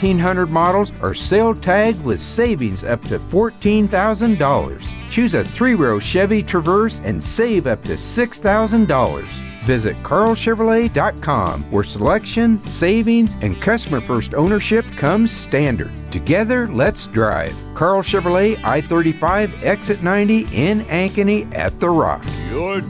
1900 models are sale tagged with savings up to $14,000. Choose a 3-row Chevy Traverse and save up to $6,000. Visit carlchevrolet.com, where selection, savings, and customer-first ownership comes standard. Together, let's drive. Carl Chevrolet, I-35, Exit 90 in Ankeny at The Rock. Your